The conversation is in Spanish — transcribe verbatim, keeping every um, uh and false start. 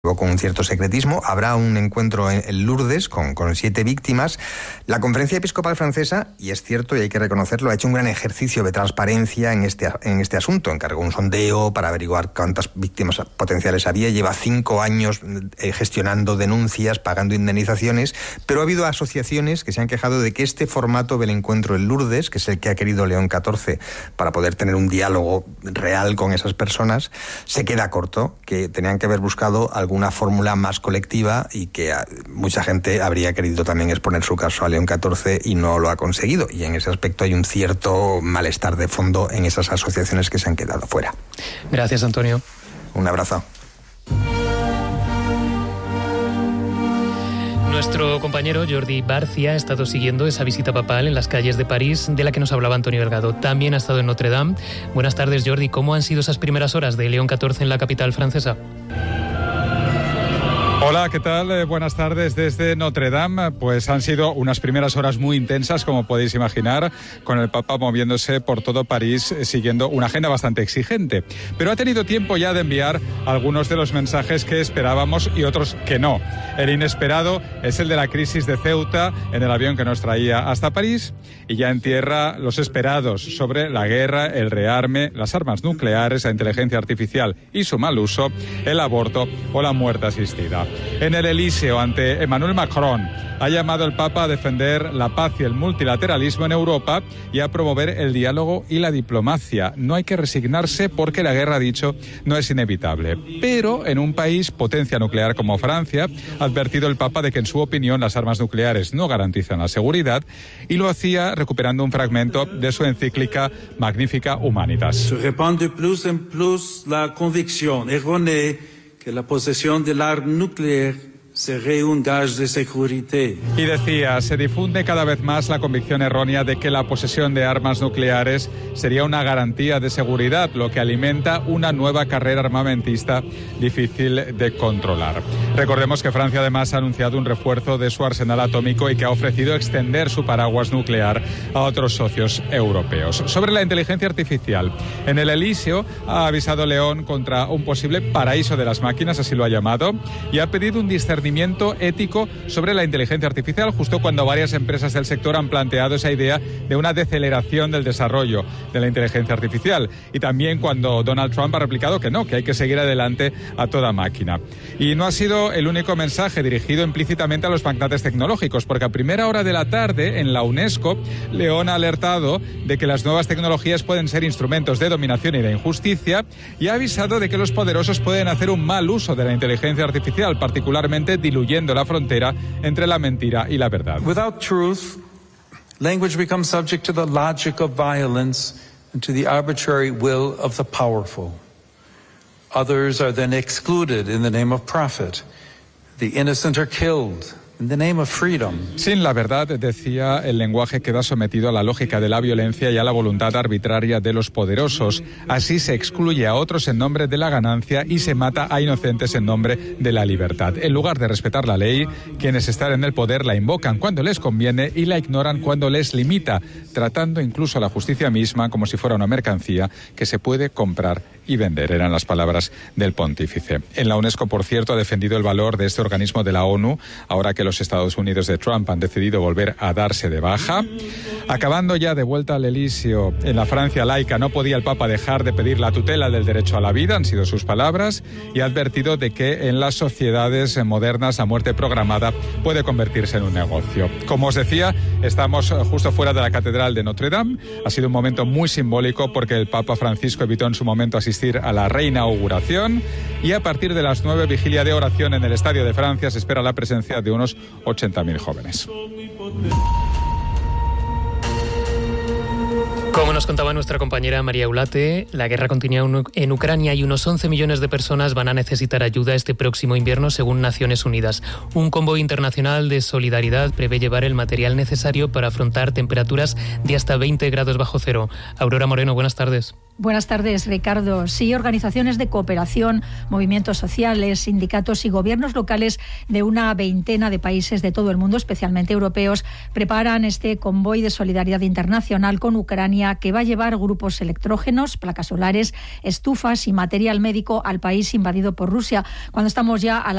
con un cierto secretismo. Habrá un encuentro en Lourdes con, con siete víctimas. La Conferencia Episcopal Francesa, y es cierto y hay que reconocerlo, ha hecho un gran ejercicio de transparencia en este, en este asunto. Encargó un sondeo para averiguar cuántas víctimas potenciales había. Lleva cinco años eh, gestionando denuncias, pagando indemnizaciones, pero ha habido asociaciones que se han quejado de que este formato del encuentro en Lourdes, que es el que ha querido León catorce para poder tener un diálogo real con esas personas, se queda corto, que tenían que haber buscado algún una fórmula más colectiva y que mucha gente habría querido también exponer su caso a León catorce y no lo ha conseguido. Y en ese aspecto hay un cierto malestar de fondo en esas asociaciones que se han quedado fuera. Gracias, Antonio. Un abrazo. Nuestro compañero Jordi Barcia ha estado siguiendo esa visita papal en las calles de París de la que nos hablaba Antonio Delgado. También ha estado en Notre Dame. Buenas tardes, Jordi. ¿Cómo han sido esas primeras horas de León catorce en la capital francesa? Hola, ¿qué tal? Eh, buenas tardes desde Notre Dame. Pues han sido unas primeras horas muy intensas, como podéis imaginar, con el Papa moviéndose por todo París, eh, siguiendo una agenda bastante exigente. Pero ha tenido tiempo ya de enviar algunos de los mensajes que esperábamos y otros que no. El inesperado es el de la crisis de Ceuta en el avión que nos traía hasta París, y ya en tierra los esperados sobre la guerra, el rearme, las armas nucleares, la inteligencia artificial y su mal uso, el aborto o la muerte asistida. En el Elíseo, ante Emmanuel Macron, ha llamado el Papa a defender la paz y el multilateralismo en Europa y a promover el diálogo y la diplomacia. No hay que resignarse porque la guerra, ha dicho, no es inevitable. Pero en un país potencia nuclear como Francia, ha advertido el Papa de que, en su opinión, las armas nucleares no garantizan la seguridad, y lo hacía recuperando un fragmento de su encíclica Magnificat Humanitas. Se répand de plus en plus la convicción errónea que la posesión del arma nuclear sería un gage de seguridad. Y decía, se difunde cada vez más la convicción errónea de que la posesión de armas nucleares sería una garantía de seguridad, lo que alimenta una nueva carrera armamentista difícil de controlar. Recordemos que Francia además ha anunciado un refuerzo de su arsenal atómico y que ha ofrecido extender su paraguas nuclear a otros socios europeos. Sobre la inteligencia artificial, en el Elíseo ha avisado León contra un posible paraíso de las máquinas, así lo ha llamado, y ha pedido un discernimiento ético sobre la inteligencia artificial, justo cuando varias empresas del sector han planteado esa idea de una deceleración del desarrollo de la inteligencia artificial, y también cuando Donald Trump ha replicado que no, que hay que seguir adelante a toda máquina. Y no ha sido el único mensaje dirigido implícitamente a los magnates tecnológicos, porque a primera hora de la tarde en la UNESCO, León ha alertado de que las nuevas tecnologías pueden ser instrumentos de dominación y de injusticia, y ha avisado de que los poderosos pueden hacer un mal uso de la inteligencia artificial, particularmente diluyendo la frontera entre la mentira y la verdad. Without truth, language becomes subject to the logic of violence and to the arbitrary will of the powerful. Others are then excluded in the name of profit. The innocent are killed in the name of freedom. Sin la verdad, decía, el lenguaje queda sometido a la lógica de la violencia y a la voluntad arbitraria de los poderosos. Así se excluye a otros en nombre de la ganancia y se mata a inocentes en nombre de la libertad. En lugar de respetar la ley, quienes están en el poder la invocan cuando les conviene y la ignoran cuando les limita, tratando incluso a la justicia misma como si fuera una mercancía que se puede comprar y vender. Eran las palabras del pontífice. En la UNESCO, por cierto, ha defendido el valor de este organismo de la ONU, ahora que los Estados Unidos de Trump han decidido volver a darse de baja. Acabando ya de vuelta al Elíseo, en la Francia laica no podía el Papa dejar de pedir la tutela del derecho a la vida, han sido sus palabras, y ha advertido de que en las sociedades modernas la muerte programada puede convertirse en un negocio. Como os decía, estamos justo fuera de la Catedral de Notre Dame. Ha sido un momento muy simbólico porque el Papa Francisco evitó en su momento asistir a la reinauguración, y a partir de las nueve, vigilia de oración en el Estadio de Francia. Se espera la presencia de unos ochenta mil jóvenes. Como nos contaba nuestra compañera María Eulate, la guerra continúa en Ucrania y unos once millones de personas van a necesitar ayuda este próximo invierno, según Naciones Unidas. Un convoy internacional de solidaridad prevé llevar el material necesario para afrontar temperaturas de hasta veinte grados bajo cero. Aurora Moreno, buenas tardes. Buenas tardes, Ricardo. Sí, organizaciones de cooperación, movimientos sociales, sindicatos y gobiernos locales de una veintena de países de todo el mundo, especialmente europeos, preparan este convoy de solidaridad internacional con Ucrania Ucrania, que va a llevar grupos electrógenos, placas solares, estufas y material médico al país invadido por Rusia, cuando estamos ya a la